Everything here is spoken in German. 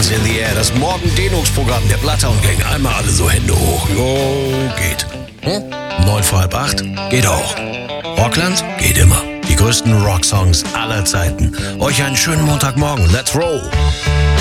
Hands in the Air, das Morgen-Dehnungsprogramm der Bloodhound Gang. Einmal alle so Hände hoch. Jo, geht. 9 vor halb 8, geht auch. Rockland geht immer. Die größten Rocksongs aller Zeiten. Euch einen schönen Montagmorgen. Let's roll!